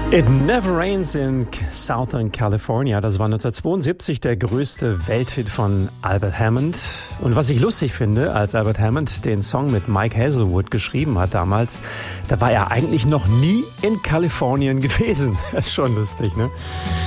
It Never Rains in Southern California. Das war 1972 der größte Welthit von Albert Hammond. Und was ich lustig finde, als Albert Hammond den Song mit Mike Hazelwood geschrieben hat damals, da war er eigentlich noch nie in Kalifornien gewesen. Das ist schon lustig, ne?